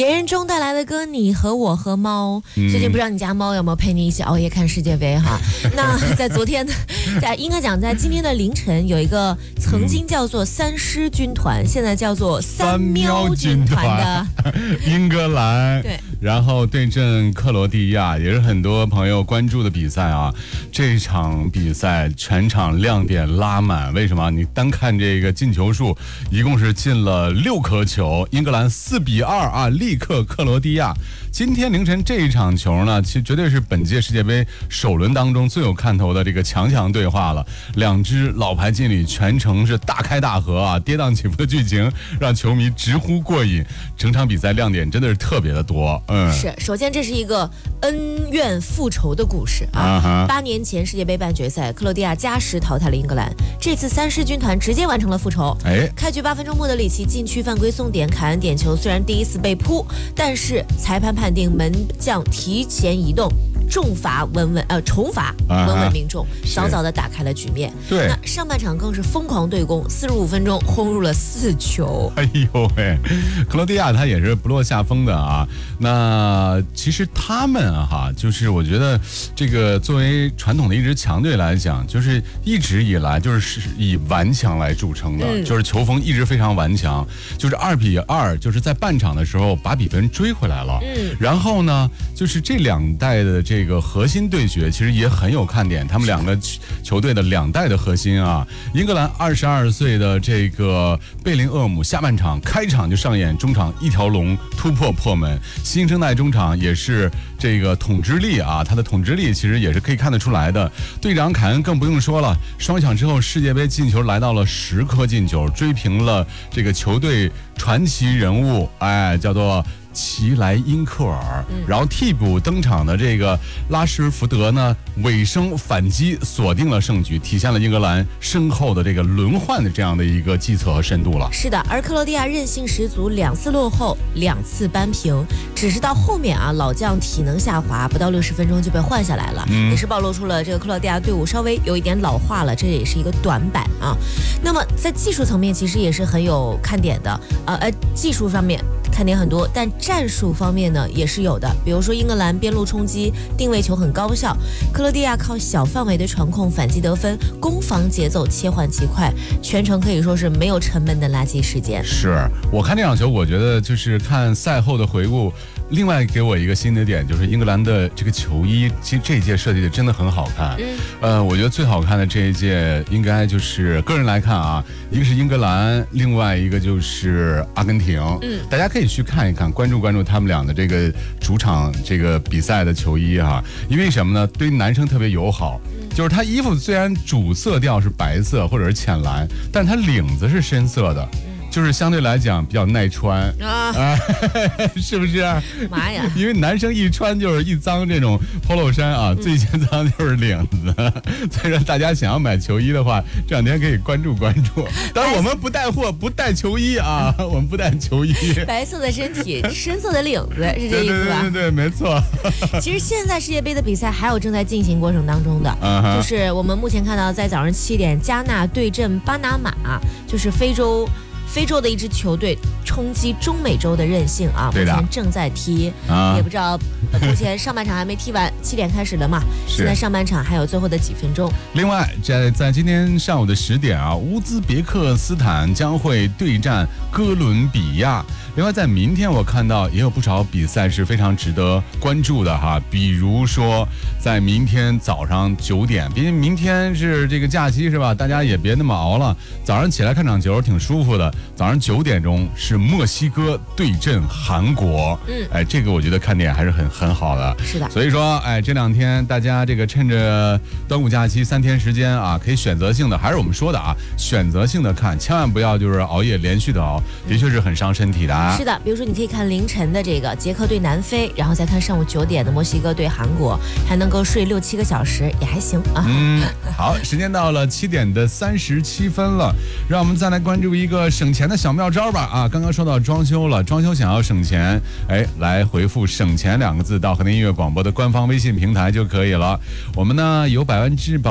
野人中带来的歌《你和我和猫》，最近不知道你家猫有没有陪你一起熬夜看世界杯哈？那在昨天，应该讲在今天的凌晨，有一个曾经叫做三狮军团，现在叫做三喵军团的英格兰， 对， 然后对阵克罗地亚，也是很多朋友关注的比赛啊。这场比赛全场亮点拉满，为什么？你单看这个进球数，一共是进了6颗球，英格兰4-2啊，力克克罗地亚。今天凌晨这一场球呢，其实绝对是本届世界杯首轮当中最有看头的这个强对话了。两支老牌劲旅全程是大开大合啊，跌宕起伏的剧情让球迷直呼过瘾。整场比赛亮点真的是特别的多。 是，首先这是一个恩怨复仇的故事啊。8年前世界杯半决赛，克罗地亚加时淘汰了英格兰，这次三狮军团直接完成了复仇。开局8分钟，莫德里奇禁区犯规送点，凯恩点球，虽然第一次被扑，但是裁判判定门将提前移动，重罚重罚稳稳命中，早早的打开了局面。 对， 那上半场更是疯狂对攻，45分钟轰入了4球。 哎呦喂，克罗地亚他也是不落下风的啊。那其实他们就是我觉得这个作为传统的一支强队来讲，就是一直以来就是以顽强来著称的，就是球风一直非常顽强，就是2-2，就是在半场的时候把比分追回来了。然后呢，就是这2代的这个核心对决其实也很有看点，他们2个球队的2代的核心啊，英格兰22岁的这个贝林厄姆下半场开场就上演中场一条龙突破门，新生代中场也是这个统治力啊，他的统治力其实也是可以看得出来的。队长凯恩更不用说了，双抢之后世界杯进球来到了10颗进球，追平了这个球队传奇人物，叫做齐莱因克尔。然后替补登场的这个拉什福德呢，尾声反击锁定了胜局，体现了英格兰深厚的这个轮换的这样的一个计策和深度了。 是的，而克罗地亚韧性十足，2次落后，2次扳平，只是到后面老将体能下滑，不到60分钟就被换下来了，也是暴露出了这个克罗地亚队伍稍微有一点老化了，这也是一个短板啊。那么在技术层面其实也是很有看点的，技术上面看点很多，但战术方面呢也是有的，比如说英格兰边路冲击定位球很高效，克罗地亚靠小范围的传控反击得分，攻防节奏切换极快，全程可以说是没有沉闷的垃圾时间。是我看这场球，我觉得就是看赛后的回顾，另外给我一个新的点，就是英格兰的这个球衣，其实这一届设计的真的很好看。我觉得最好看的这一届应该就是个人来看啊，一个是英格兰，另外一个就是阿根廷。大家可以去看一看，关注他们俩的这个主场这个比赛的球衣因为什么呢？对于男生特别友好。就是他衣服虽然主色调是白色或者是浅蓝，但他领子是深色的。就是相对来讲比较耐穿是不是？ 妈呀！ 因为男生一穿就是一脏这种 polo 衫最嫌脏就是领子。所以说大家想要买球衣的话，这2天可以关注。当然我们不带货，不带球衣我们不带球衣。 白色的身体，深色的领子，是这意思吧？ 对，没错。 其实现在世界杯的比赛还有正在进行过程当中的，就是我们目前看到在早上7点，加纳对阵巴拿马，就是非洲的一支球队冲击中美洲的韧性目前正在踢，也不知道目前上半场还没踢完，7点开始了嘛，现在上半场还有最后的几分钟。 另外在今天上午的10点乌兹别克斯坦将会对战哥伦比亚。另外在明天我看到也有不少比赛是非常值得关注的比如说在明天早上9点，毕竟明天是这个假期是吧，大家也别那么熬了，早上起来看场球挺舒服的。早上9点钟是墨西哥对阵韩国，这个我觉得看点还是很好的。 是的， 所以说这2天大家这个趁着端午假期3天时间可以选择性的，还是我们说的选择性的看，千万不要就是熬夜连续的熬，的确是很伤身体的。 是的，比如说你可以看凌晨的这个捷克对南非，然后再看上午9点的墨西哥对韩国，还能够睡6-7个小时，也还行好，时间到了7点的37分了，让我们再来关注一个省钱的小妙招吧刚刚说到装修了，装修想要省钱，来回复省钱2个字到和田音乐广播的官方微信平台就可以了。我们呢有100万质保